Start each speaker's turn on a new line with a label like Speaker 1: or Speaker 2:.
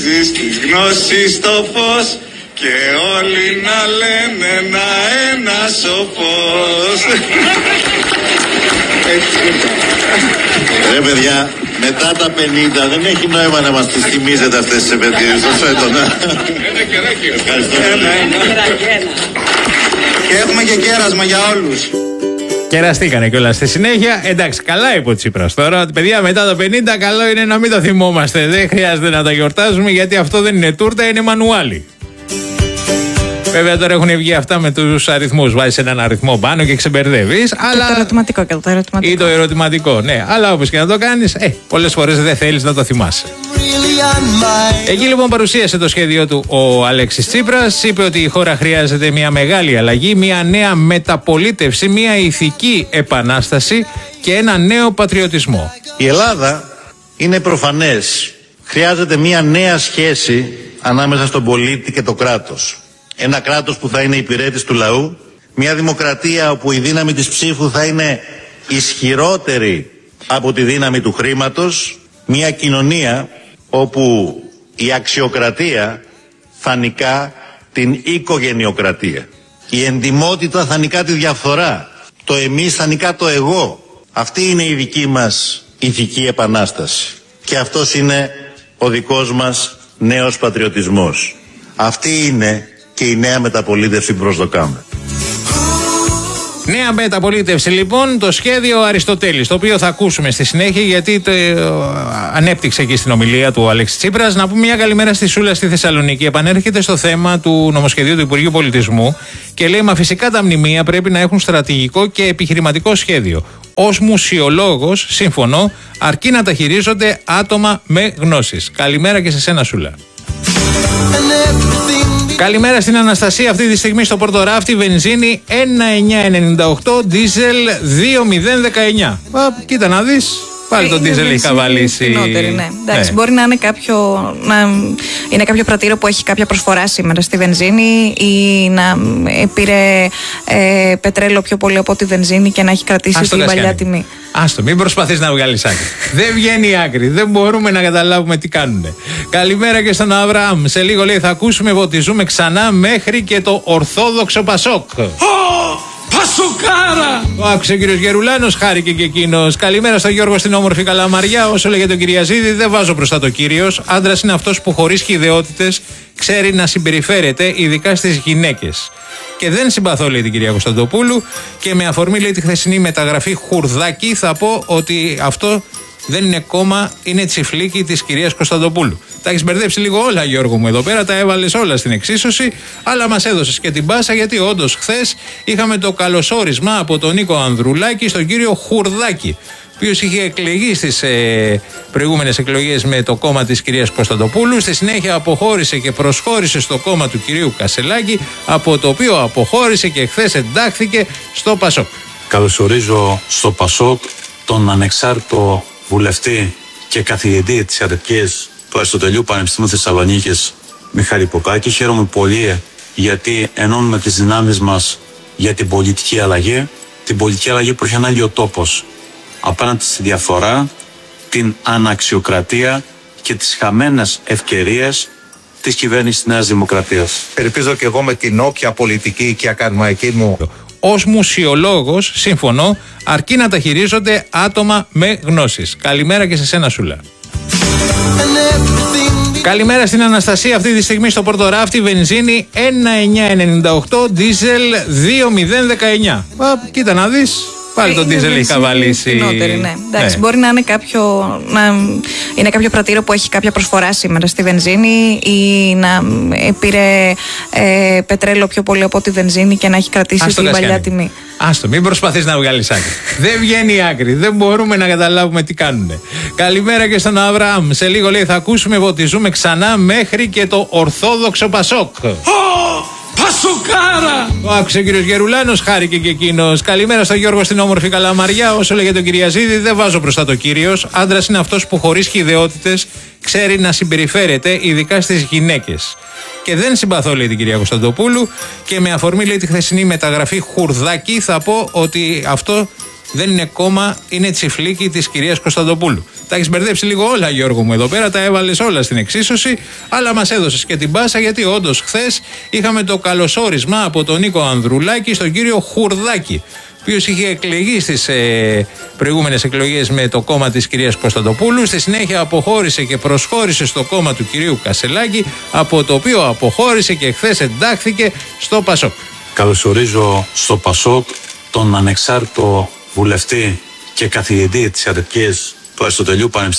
Speaker 1: Της γνώσης το φως και όλοι να λένε ένα σοφός.
Speaker 2: Ρε παιδιά, μετά τα 50 δεν έχει νόημα να μας τις θυμίζετε αυτές τις επαιτίες. Τόσο έντονα.
Speaker 1: Ένα κεράκι.
Speaker 2: Ευχαριστώ.
Speaker 1: Και έχουμε και κέρασμα για όλους.
Speaker 3: Κεραστήκανε κιόλας στη συνέχεια. Εντάξει, καλά είπε ο Τσίπρας τώρα. Παιδιά, μετά τα 50, καλό είναι να μην το θυμόμαστε. Δεν χρειάζεται να τα γιορτάζουμε, γιατί αυτό δεν είναι τούρτα, είναι μανουάλι. Βέβαια τώρα έχουν βγει αυτά με τους αριθμούς. Βάζεις έναν αριθμό πάνω και ξεμπερδεύεις. Αλλά...
Speaker 4: το ερωτηματικό και το ερωτηματικό.
Speaker 3: Ή το ερωτηματικό, ναι. Αλλά όπως και να το κάνεις, πολλές φορές δεν θέλεις να το θυμάσαι. Εκεί λοιπόν παρουσίασε το σχέδιο του ο Αλέξης Τσίπρας. Είπε ότι η χώρα χρειάζεται μια μεγάλη αλλαγή, μια νέα μεταπολίτευση, μια ηθική επανάσταση και ένα νέο πατριωτισμό.
Speaker 2: Η Ελλάδα είναι προφανές. Χρειάζεται μια νέα σχέση ανάμεσα στον πολίτη και το κράτος. Ένα κράτος που θα είναι υπηρέτης του λαού. Μια δημοκρατία όπου η δύναμη της ψήφου θα είναι ισχυρότερη από τη δύναμη του χρήματος. Μια κοινωνία όπου η αξιοκρατία θα νικά την οικογενειοκρατία. Η εντιμότητα θα νικά τη διαφθορά. Το εμείς θα νικά το εγώ. Αυτή είναι η δική μας ηθική επανάσταση. Και αυτός είναι ο δικός μας νέος πατριωτισμός. Αυτή είναι και η νέα μεταπολίτευση που προσδοκάμε.
Speaker 3: Νέα μεταπολίτευση λοιπόν, το σχέδιο Αριστοτέλης, το οποίο θα ακούσουμε στη συνέχεια, γιατί το ανέπτυξε εκεί στην ομιλία του Αλέξη Τσίπρας. Να πούμε μια καλημέρα στη Σούλα στη Θεσσαλονίκη. Επανέρχεται στο θέμα του νομοσχεδίου του Υπουργείου Πολιτισμού και λέει: μα φυσικά τα μνημεία πρέπει να έχουν στρατηγικό και επιχειρηματικό σχέδιο. Ως μουσιολόγος, συμφωνώ, αρκεί να τα χειρίζονται άτομα με γνώσεις. Καλημέρα και σε σένα, Σούλα. Καλημέρα στην Αναστασία. Αυτή τη στιγμή στο Πορτοράφτη βενζίνη 1,998, δίζελ 2,019. Κοίτα να δεις. Πάλι το ντίζελ έχει καβαλήσει.
Speaker 4: Ναι. Εντάξει, μπορεί να είναι κάποιο πρατήριο που έχει κάποια προσφορά σήμερα στη βενζίνη ή να πήρε πετρέλαιο πιο πολύ από τη βενζίνη και να έχει κρατήσει την παλιά τιμή.
Speaker 3: Άστο, μην προσπαθείς να βγάλεις άκρη. Δεν βγαίνει άκρη. Δεν μπορούμε να καταλάβουμε τι κάνουνε. Καλημέρα και στον Αβραάμ. Σε λίγο λέει: θα ακούσουμε βοτιζούμε ξανά μέχρι και το Ορθόδοξο Πασόκ.
Speaker 1: Πασοκάρα!
Speaker 3: Το άκουσε ο κύριος Γερουλάνος, χάρηκε και εκείνος. Καλημέρα στον Γιώργο στην όμορφη Καλαμαριά. Όσο λέγεται τον Κυριαζίδη, δεν βάζω μπροστά το κύριος. Άντρας είναι αυτός που χωρίς χυδαιότητες ξέρει να συμπεριφέρεται, ειδικά στις γυναίκες. Και δεν συμπαθώ, λέει, την κυρία Κωνσταντοπούλου. Και με αφορμή, λέει, τη χθεσινή μεταγραφή Χουρδάκη, θα πω ότι αυτό δεν είναι κόμμα, είναι τσιφλίκι της κυρίας Κωνσταντοπούλου. Τα έχεις μπερδέψει λίγο όλα, Γιώργο μου, εδώ πέρα. Τα έβαλες όλα στην εξίσωση, αλλά μας έδωσες και την πάσα, γιατί όντως χθες είχαμε το καλωσόρισμα από τον Νίκο Ανδρουλάκη στον κύριο Χουρδάκη, ο οποίος είχε εκλεγεί στις προηγούμενες εκλογές με το κόμμα της κυρίας Κωνσταντοπούλου. Στη συνέχεια αποχώρησε και προσχώρησε στο κόμμα του κυρίου Κασελάκη, από το οποίο αποχώρησε και χθες εντάχθηκε στο Πασόκ.
Speaker 5: Καλωσορίζω στο Πασόκ τον ανεξάρτητο βουλευτή και καθηγητή της ιατρικής του Αριστοτελείου Πανεπιστημίου Θεσσαλονίκης, Μιχάλη Ποκάκη. Χαίρομαι πολύ γιατί ενώνουμε τις δυνάμεις μας για την πολιτική αλλαγή. Την πολιτική αλλαγή που έχει ανάγκη ο τόπος απέναντι στη διαφθορά, την αναξιοκρατία και τις χαμένες ευκαιρίες της κυβέρνησης της Νέας Δημοκρατίας.
Speaker 6: Ελπίζω και εγώ με την όποια πολιτική και ακαδημαϊκή μου.
Speaker 3: Ως μουσιολόγος, συμφωνώ, αρκεί να τα χειρίζονται άτομα με γνώσεις. Καλημέρα και σε σένα, Σούλα. Καλημέρα στην Αναστασία. Αυτή τη στιγμή στο Πορτοράφτη βενζίνη 1,998, δίζελ 2,019. Κοίτα να δεις. Πάλι το ντίζελ έχει καβαλήσει.
Speaker 4: Ναι. Εντάξει, μπορεί να είναι κάποιο πρατήριο που έχει κάποια προσφορά σήμερα στη βενζίνη ή να πήρε πετρέλαιο πιο πολύ από τη βενζίνη και να έχει κρατήσει την παλιά τιμή.
Speaker 3: Άστο, μην προσπαθείς να βγάλεις άκρη. Δεν βγαίνει άκρη. Δεν μπορούμε να καταλάβουμε τι κάνουνε. Καλημέρα και στον Αβραάμ. Σε λίγο, λέει, θα ακούσουμε βοτιζούμε ξανά μέχρι και το Ορθόδοξο Πασόκ.
Speaker 1: Πασοκάρα!
Speaker 3: Το άκουσε ο κύριος Γερουλάνος, χάρηκε και εκείνος. Καλημέρα στον Γιώργο στην όμορφη Καλαμαριά. Όσο λέγεται τον Κυριαζίδη, δεν βάζω μπροστά το κύριος. Άντρας είναι αυτός που χωρίς χυδαιότητες ξέρει να συμπεριφέρεται, ειδικά στις γυναίκες. Και δεν συμπαθώ, λέει, την κυρία Κωνσταντοπούλου. Και με αφορμή, λέει, τη χθεσινή μεταγραφή Χουρδάκη, θα πω ότι αυτό Δεν είναι κόμμα, είναι τσιφλίκι της κυρίας Κωνσταντοπούλου. Τα έχεις μπερδέψει λίγο όλα, Γιώργο μου, εδώ πέρα. Τα έβαλες όλα στην εξίσωση, αλλά μας έδωσες και την πάσα, γιατί όντως χθες είχαμε το καλωσόρισμα από τον Νίκο Ανδρουλάκη στον κύριο Χουρδάκη, ο οποίος είχε εκλεγεί στις προηγούμενες εκλογές με το κόμμα της κυρίας Κωνσταντοπούλου. Στη συνέχεια αποχώρησε και προσχώρησε στο κόμμα του κυρίου Κασελάκη, από το οποίο αποχώρησε και χθες εντάχθηκε στο Πασόκ.
Speaker 5: Καλωσορίζω στο Πασόκ τον ανεξάρτητο βουλευτή και καθηγητή της Ιατρικής του Αριστοτελείου Πανεπιστημίου